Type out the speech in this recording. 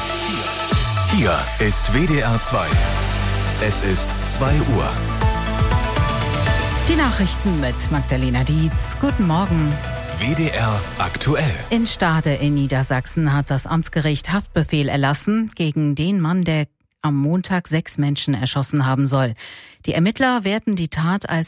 Hier ist WDR 2. Es ist 2 Uhr. Die Nachrichten mit Magdalena Dietz. Guten Morgen. WDR aktuell. In Stade in Niedersachsen hat das Amtsgericht Haftbefehl erlassen gegen den Mann, der am Montag 6 Menschen erschossen haben soll. Die Ermittler werten die Tat als